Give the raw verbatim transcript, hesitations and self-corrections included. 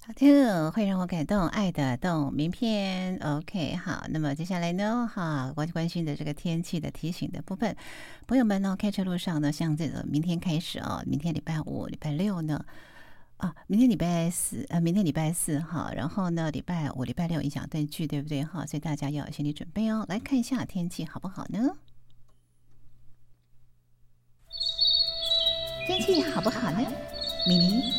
好听，会让我感动，爱的动。名片 OK， 好，那么接下来呢，哈，关关心的这个天气的提醒的部分，朋友们呢，开车路上呢，像这个明天开始啊，明天礼拜五、礼拜六呢，啊，明天礼拜四，呃，明天礼拜四哈，然后呢，礼拜五、礼拜六影响灯具，对不对哈？所以大家要有心理准备哦。来看一下天气好不好呢？天气好不好呢？咪咪